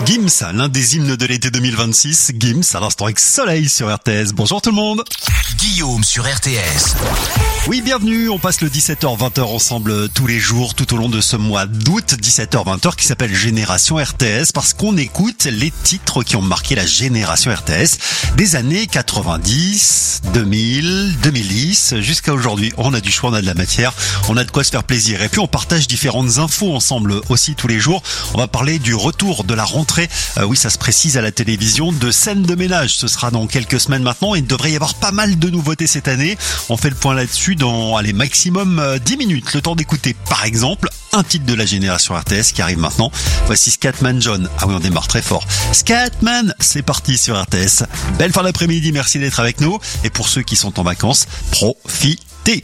Gims, l'un des hymnes de l'été 2026. Gims, à l'instant avec Soleil sur RTS. Bonjour tout le monde. Guillaume sur RTS. Oui, bienvenue. On passe le 17h-20h ensemble tous les jours, tout au long de ce mois d'août, 17h-20h, qui s'appelle Génération RTS, parce qu'on écoute les titres qui ont marqué la génération RTS des années 90, 2000, 2010, jusqu'à aujourd'hui. On a du choix, on a de la matière, on a de quoi se faire plaisir. Et puis on partage différentes infos ensemble aussi tous les jours. On va parler du retour de la rentrée. Oui, ça se précise à la télévision, de scène de ménage. Ce sera dans quelques semaines maintenant. Il devrait y avoir pas mal de nouveautés cette année. On fait le point là-dessus dans, maximum 10 minutes. Le temps d'écouter, par exemple, un titre de la génération RTS qui arrive maintenant. Voici Scatman John. Ah oui, on démarre très fort. Scatman, c'est parti sur RTS. Belle fin d'après-midi, merci d'être avec nous. Et pour ceux qui sont en vacances, profitez.